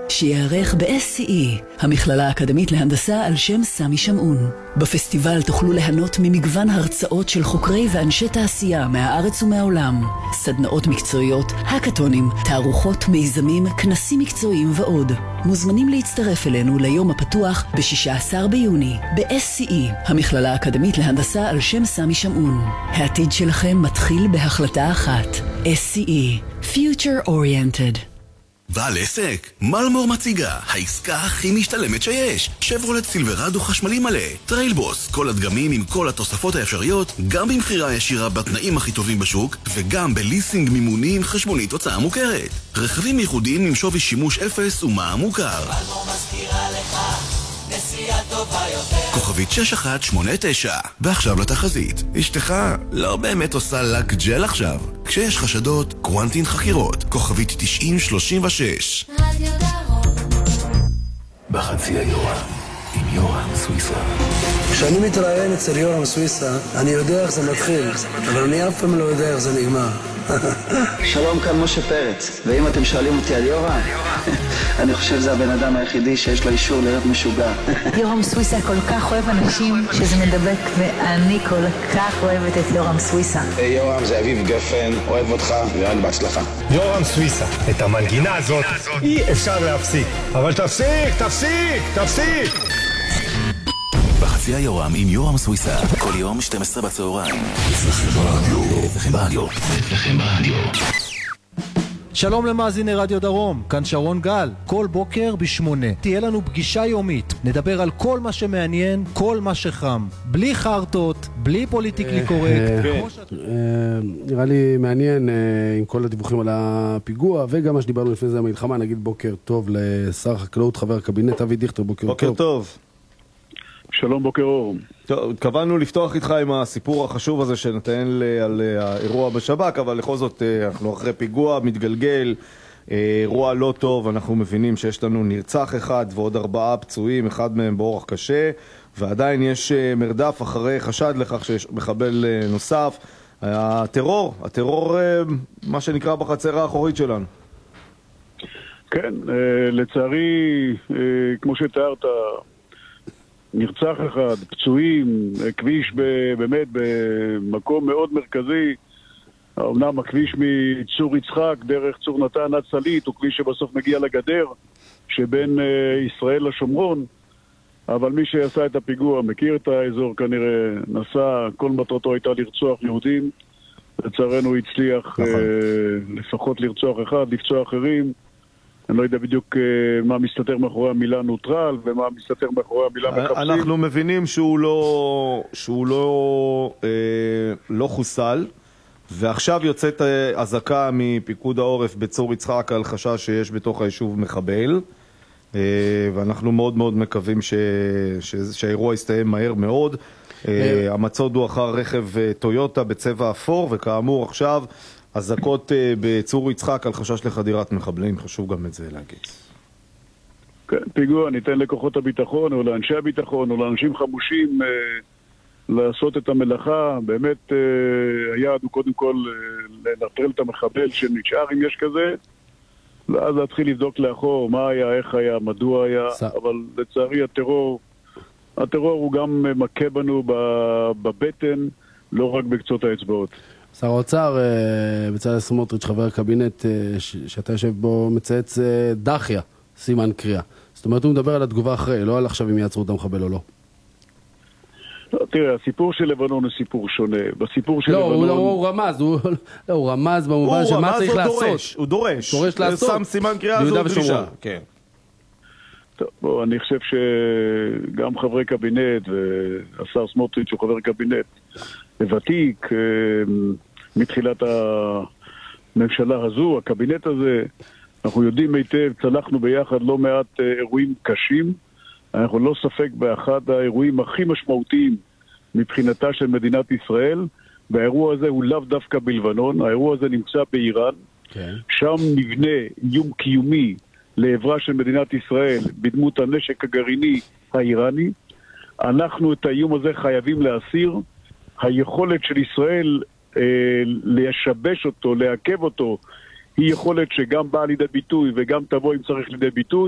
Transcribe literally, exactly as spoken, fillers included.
שיערך ב-אס סי אי, המכללה האקדמית להנדסה על שם סמי שמעון. בפסטיבל תוכלו ליהנות ממגוון הרצאות של חוקרי ואנשי תעשייה מהארץ ומהעולם, סדנאות מקצועיות, הקטונים, תערוכות, מיזמים, כנסים מקצועיים ועוד. מוזמנים להצטרף אלינו ליום הפתוח ב-שישה עשר ביוני ב-אס סי אי, המכללה האקדמית להנדסה על שם סמי שמעון. העתיד שלכם מתחיל בהחלטה אחת. אס סי אי, Future Oriented. בעל עסק, מלמור מציגה, העסקה הכי משתלמת שיש. שברולט סילברדו חשמלי מלא, טריילבוס, כל הדגמים עם כל התוספות האפשריות, גם במחירה ישירה בתנאים הכי טובים בשוק, וגם בליסינג מימוני עם חשבונית הוצאה מוכרת. רכבים ייחודיים עם שווי שימוש אפס ומע"מ מוכר. מלמור מזכירה לך נסיעה טובה יותר. כוכבית שש אחת שמונה תשע. ועכשיו לתחזית. אשתך לא באמת עושה לק ג'ל עכשיו. כשיש חשדות, קוונטין חקירות. כוכבית תשעים שלושים ושש. רדיו דרום. בחצי היורם, עם יורם סוויסה. כשאני מתראיין אצל יורם סוויסה, אני יודע איך זה מתחיל, אבל אני אף פעם לא יודע איך זה נגמר. שלום, כאן משה פרץ, ואם אתם שואלים אותי על יורם, אני חושב זה הבן אדם היחידי שיש לו אישור להיות משוגע. יורם סוויסה כל כך אוהב אנשים שזה מדבק, ואני כל כך אוהבת את יורם סוויסה. היי יורם, זה אביב גפן, אוהב אותך, ורק בהצלחה. יורם סוויסה, את המנגינה הזאת אי אפשר להפסיק, אבל תפסיק, תפסיק, תפסיק! בחצי היורם עם יורם סוויסה, כל יום שתים עשרה בצהריים. אצלכם ברדיו, אצלכם ברדיו, אצלכם ברדיו. שלום למאזיני רדיו דרום, כאן שרון גל. כל בוקר בשמונה תהיה לנו פגישה יומית. נדבר על כל מה שמעניין, כל מה שחם. בלי חרטות, בלי פוליטיקלי קורקט. נראה לי מעניין עם כל הדיווחים על הפיגוע, וגם מה שדיברנו לפני זה המלחמה. נגיד בוקר טוב לשר החקלאות, חבר הקבינט אבי דיכטר, בוקר טוב. בוקר טוב. שלום, בוקר אור. טוב, התכוונו לפתוח איתך עם הסיפור החשוב הזה שנתן על האירוע בשב"כ, אבל לכל זאת אנחנו אחרי פיגוע מתגלגל, אירוע לא טוב, אנחנו מבינים שיש לנו נרצח אחד ועוד ארבעה פצועים, אחד מהם באורח קשה, ועדיין יש מרדף אחרי חשד לכך שיש מחבל נוסף. הטרור, הטרור מה שנקרא בחצר האחורית שלנו. כן, לצערי, כמו שתיארת, נרצח אחד, פצועים, כביש באמת במקום מאוד מרכזי. אמנם הכביש מצור יצחק דרך צור נתן עד סלית הוא כביש שבסוף מגיע לגדר שבין ישראל לשומרון, אבל מי שעשה את הפיגוע מכיר את האזור, כנראה נסע, כל מטרתו הייתה לרצוח יהודים. לצערנו הצליח לפחות לרצוח אחד, לפצוע אחרים. אני לא יודע בדיוק מה מסתתר מאחורי המילה נוטרל ומה מסתתר מאחורי המילה מחפשים. אנחנו מבינים שהוא לא, שהוא לא, אה, לא חוסל, ועכשיו יוצאת הזקה מפיקוד העורף בצור יצחק על חשש שיש בתוך היישוב מחבל, אה, ואנחנו מאוד מאוד מקווים ש, ש, שהאירוע יסתיים מהר מאוד. אה, המצוד הוא אחר רכב טויוטה בצבע אפור, וכאמור עכשיו הזקות בצור יצחק על חשש לחדירת מחבלים, חשוב גם את זה להגיד. כן, פיגוע, ניתן לכוחות הביטחון או לאנשי הביטחון או לאנשים חמושים אה, לעשות את המלאכה. באמת אה, היעד הוא קודם כל אה, לנטרל את המחבל שנשאר אם יש כזה, ואז להתחיל לבדוק לאחור מה היה, איך היה, מדוע היה, ס... אבל לצערי הטרור, הטרור הוא גם מכה בנו בבטן, לא רק בקצות האצבעות. שר האוצר, בצלאל סמוטריץ', חבר הקבינט שאתה יושב בו, מצייץ דחיה, סימן קריאה. זאת אומרת, הוא מדבר על התגובה אחרי, לא על עכשיו אם יעצרו את המחבל או לא. לא, תראה, הסיפור של לבנון הוא סיפור שונה. בסיפור של לא, לבנון... לא, הוא רמז, הוא, לא, הוא רמז במובן שמה צריך לעשות. דורש, הוא דורש. דורש לעשות. שם סימן קריאה, זו דרישה. כן. טוב, בוא, אני חושב שגם חברי קבינט, והשר סמוטריץ' הוא חבר קבינט ותיק, מתחילת הממשלה הזו, הקבינט הזה, אנחנו יודעים היטב, צלחנו ביחד לא מעט אירועים קשים. אנחנו לא ספק באחד האירועים הכי משמעותיים מבחינתה של מדינת ישראל, והאירוע הזה הוא לאו דווקא בלבנון, האירוע הזה נמצא באיראן, okay. שם נבנה איום קיומי לעברה של מדינת ישראל בדמות הנשק הגרעיני האיראני. אנחנו את האיום הזה חייבים להסיר. היכולת של ישראל אה, לשבש אותו, לעכב אותו, היא יכולת שגם באה לידי ביטוי וגם תבוא אם צריך לידי ביטוי.